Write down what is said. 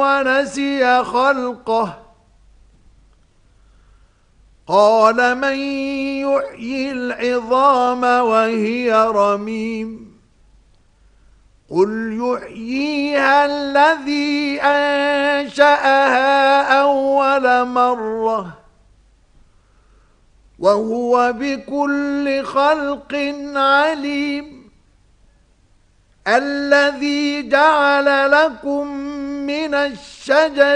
ونسي خلقه قال من يحيي العظام وهي رميم قل يحييها الذي أنشأها أول مرة وهو بكل خلق عليم الذي جعل لكم من الشجر